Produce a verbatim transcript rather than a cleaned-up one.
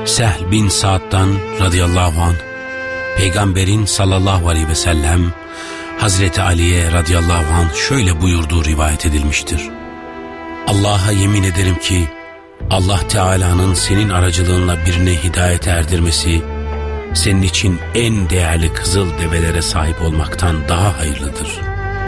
Sehl bin Sa'd'dan radıyallahu anh, Peygamberin sallallahu aleyhi ve sellem Hazreti Ali'ye radıyallahu anh şöyle buyurduğu rivayet edilmiştir. Allah'a yemin ederim ki Allah Teala'nın senin aracılığınla birine hidayete erdirmesi senin için en değerli kızıl develere sahip olmaktan daha hayırlıdır.